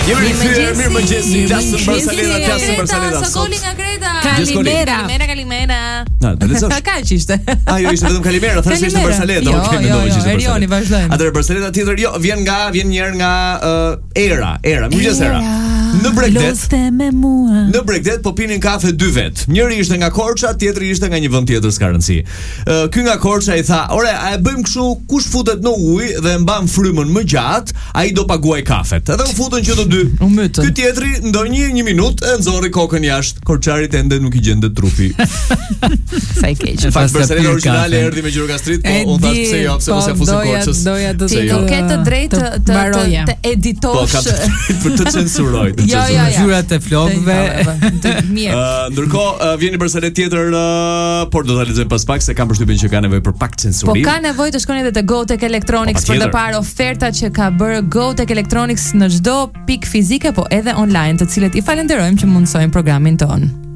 Mirëmëngjes. Klasën Barsaleta. Sokoli nga Kreta. Kalimera. Na, të lezosh. Kaq ishte. Jo, ishte vetëm Kalimera, thashë ishte Barsaleta. Okej, mendoj që ishte Barsaleta. Erioni, vazhdojmë. Atëherë Barsaleta tjetër vjen një herë nga Era. Mirëmëngjes Era. Në Bregdet po pinin kafe dy vet. Njëri ishte nga Korça, tjetri ishte nga një vend tjetër, s'ka rëndësi. Ky nga Korça i tha: "Ore, a e bëjmë kështu, kush futet në ujë dhe mban frymën më gjatë, ai do paguaj kafet." Edhe u futën që të dy. Ky tjetri ndonjë një minutë e nxorri kokën jashtë. Korçarit ende nuk i gjende trupi. Sa i keq. Në fakt Barcelona origjinale erdhi me gjurgastrit, po unë thash pse jo, pse mos e fusin Korçës. Doja të ketë drejt të editosh. Po ka për të censuroj. Zyrat e flokëve. Mirë. Ndërkohë vjen një Barcelet tjetër, por do ta lexojmë pas pak se kam përshtypjen që ka nevojë për pak censurim. Po ka nevojë të shkoni edhe te GoTech Electronics për të parë ofertat që ka bërë GoTech Electronics në çdo pikë fizike, po edhe online, të cilët i falenderojmë që mundsojnë programin ton.